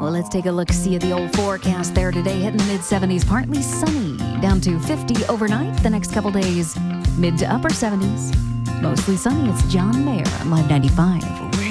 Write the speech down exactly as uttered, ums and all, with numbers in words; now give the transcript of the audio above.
Well, let's take a look, see at the old forecast there today. Hitting the mid seventies, partly sunny, down to fifty overnight. The next couple days, mid to upper seventies. Mostly sunny. It's John Mayer on Live ninety-five.